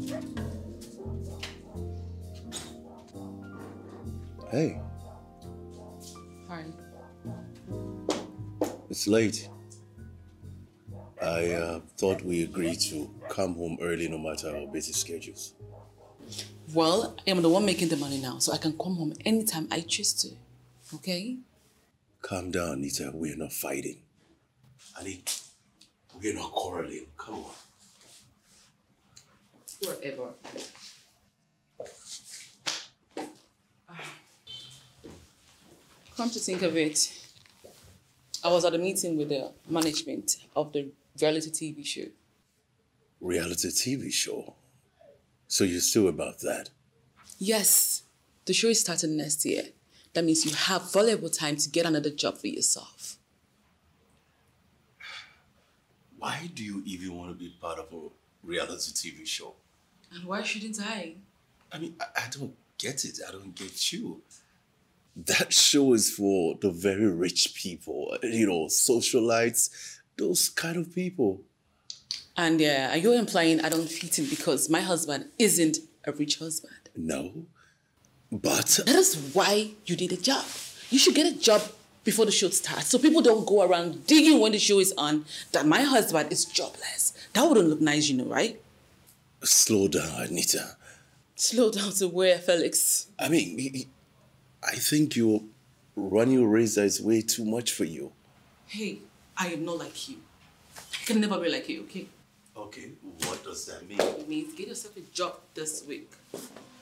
Hey. Hi. It's late. I thought we agreed to come home early no matter our busy schedules. Well, I am the one making the money now, so I can come home anytime I choose to. Okay? Calm down, Anita. We're not fighting. Annie, we're not quarreling. Come on. Whatever. Come to think of it, I was at a meeting with the management of the reality TV show. Reality TV show? So you're still about that? Yes, the show is starting next year. That means you have valuable time to get another job for yourself. Why do you even want to be part of a reality TV show? And why shouldn't I? I mean, I don't get it. I don't get you. That show is for the very rich people, socialites, those kind of people. And are you implying I don't fit in because my husband isn't a rich husband? No, but... That is why you need a job. You should get a job before the show starts so people don't go around digging when the show is on that my husband is jobless. That wouldn't look nice, right? Slow down, Anita. Slow down to where, Felix? I mean, I think you're running a race that is way too much for you. Hey, I am not like you. I can never be like you, okay? Okay, what does that mean? It means get yourself a job this week.